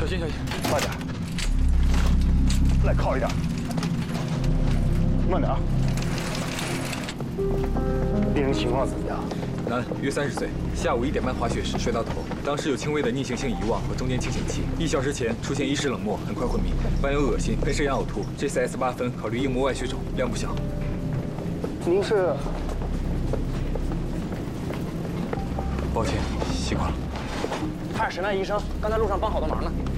小心小心， 快点，来靠一点，慢点啊。病人情况怎么样？ 男，约30岁，下午1点半滑雪时摔到头，当时有轻微的逆行性遗忘和中间清醒期，1小时前出现意识冷漠，很快昏迷，伴有恶心、喷瘙痒、呕吐，GCS8分，考虑硬膜外血肿，量不小。 您是？ 抱歉，习惯了。 他是审判医生，刚才路上帮好的忙呢。